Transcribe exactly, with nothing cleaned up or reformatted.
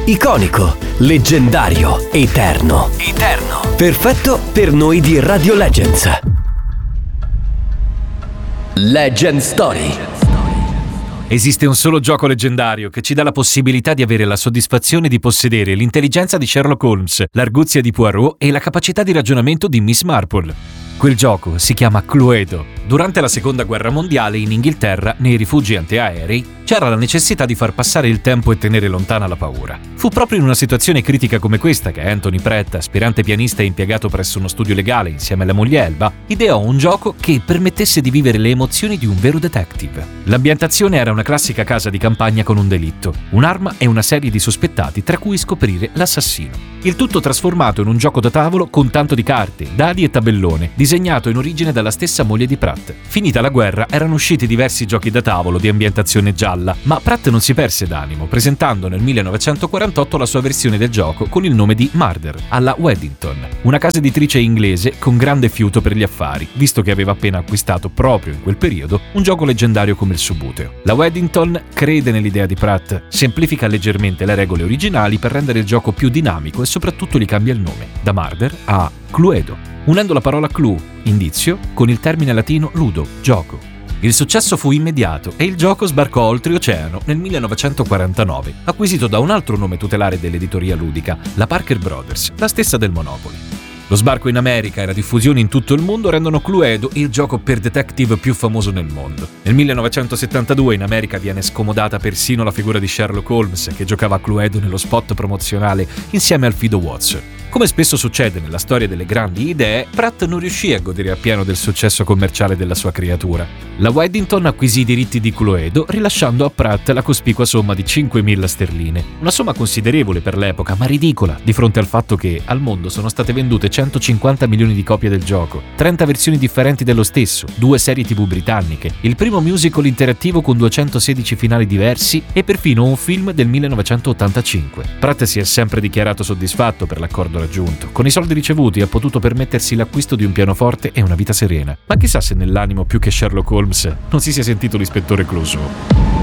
Iconico, leggendario, eterno. Eterno. Perfetto per noi di Radio Legends. Legend Story. Esiste un solo gioco leggendario che ci dà la possibilità di avere la soddisfazione di possedere l'intelligenza di Sherlock Holmes, l'arguzia di Poirot e la capacità di ragionamento di Miss Marple. Quel gioco si chiama Cluedo. Durante la Seconda Guerra Mondiale in Inghilterra, nei rifugi antiaerei, c'era la necessità di far passare il tempo e tenere lontana la paura. Fu proprio in una situazione critica come questa che Anthony Pratt, aspirante pianista e impiegato presso uno studio legale insieme alla moglie Elba, ideò un gioco che permettesse di vivere le emozioni di un vero detective. L'ambientazione era una classica casa di campagna con un delitto, un'arma e una serie di sospettati tra cui scoprire l'assassino. Il tutto trasformato in un gioco da tavolo con tanto di carte, dadi e tabellone, disegnato in origine dalla stessa moglie di Pratt. Finita la guerra, erano usciti diversi giochi da tavolo di ambientazione gialla, ma Pratt non si perse d'animo, presentando nel millenovecentoquarantotto la sua versione del gioco con il nome di Murder, alla Weddington, una casa editrice inglese con grande fiuto per gli affari, visto che aveva appena acquistato proprio in quel periodo un gioco leggendario come il Subuteo. La Weddington crede nell'idea di Pratt, semplifica leggermente le regole originali per rendere il gioco più dinamico e soprattutto gli cambia il nome, da Murder a Cluedo, unendo la parola clue, indizio, con il termine latino ludo, gioco. Il successo fu immediato e il gioco sbarcò oltreoceano nel millenovecentoquarantanove, acquisito da un altro nome tutelare dell'editoria ludica, la Parker Brothers, la stessa del Monopoly. Lo sbarco in America e la diffusione in tutto il mondo rendono Cluedo il gioco per detective più famoso nel mondo. Nel millenovecentosettantadue in America viene scomodata persino la figura di Sherlock Holmes, che giocava a Cluedo nello spot promozionale insieme al fido Watson. Come spesso succede nella storia delle grandi idee, Pratt non riuscì a godere appieno del successo commerciale della sua creatura. La Weddington acquisì i diritti di Cluedo, rilasciando a Pratt la cospicua somma di cinquemila sterline. Una somma considerevole per l'epoca, ma ridicola di fronte al fatto che al mondo sono state vendute centocinquanta milioni di copie del gioco, trenta versioni differenti dello stesso, due serie tivù britanniche, il primo musical interattivo con duecentosedici finali diversi e perfino un film del millenovecentottantacinque. Pratt si è sempre dichiarato soddisfatto per l'accordo raggiunto. Con i soldi ricevuti ha potuto permettersi l'acquisto di un pianoforte e una vita serena. Ma chissà se nell'animo più che Sherlock Holmes non si sia sentito l'ispettore Clouseau.